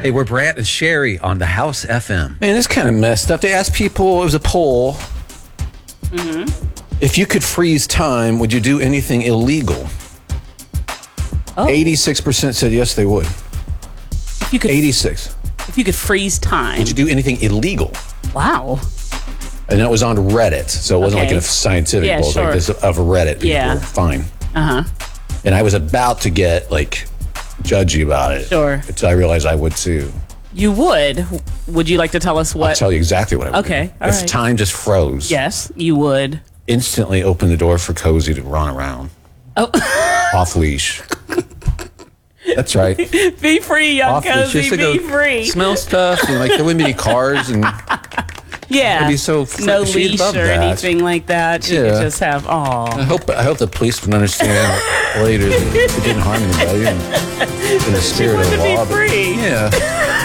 Hey, we're Brant and Sherry on the House FM. Man, it's kind of messed up. They asked people, it was a poll. If you could freeze time, would you do anything illegal? 86% said yes, they would. If you could, 86. if you could freeze time. Would you do anything illegal? Wow. And that was on Reddit, so it wasn't like Okay. in a scientific Yeah, poll. It was like sure. this of Reddit people. Yeah. Fine. Uh-huh. And I was about to get like judgy about it. Sure. Until I realized I would too. You would. Would you like to tell us what? I'll tell you exactly what I would Okay, do. all If right. time just froze, Yes, you would. instantly open the door for Cozy to run around. Oh. Off leash. That's right. Be free, young Off leash. Cozy. Just to Be go free. smell stuff and like there wouldn't be any cars and Yeah. It'd be so no she'd leash love or that. anything like that. You Yeah. could just have, I hope the police would understand later that it didn't harm anybody and in the spirit of wanted the to be law. but- free. Yeah.